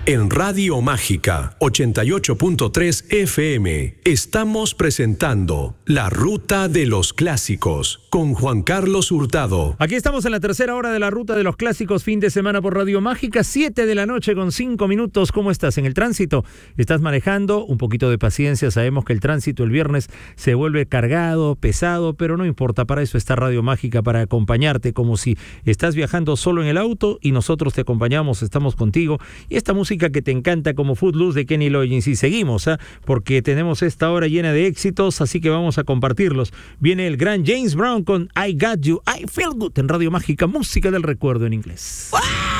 En Radio Mágica 88.3 FM estamos presentando La Ruta de los Clásicos con Juan Carlos Hurtado. Aquí estamos en la tercera hora de La Ruta de los Clásicos, fin de semana por Radio Mágica, 7 de la noche con 5 minutos. ¿Cómo estás en el tránsito? ¿Estás manejando? Un poquito de paciencia, sabemos que el tránsito el viernes se vuelve cargado, pesado, pero no importa, para eso está Radio Mágica, para acompañarte como si estás viajando solo en el auto y nosotros te acompañamos, estamos contigo. Y esta música que te encanta como Footloose de Kenny Loggins. Y seguimos, porque tenemos esta hora llena de éxitos, así que vamos a compartirlos. Viene el gran James Brown con I Got You, I Feel Good en Radio Mágica, música del recuerdo en inglés. ¡Ah!